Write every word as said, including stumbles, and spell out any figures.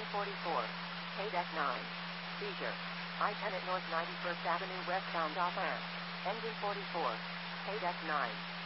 forty-four. K deck nine. Seizure. I ten at North ninety-first Avenue westbound off ramp. Engine forty-four. K deck nine.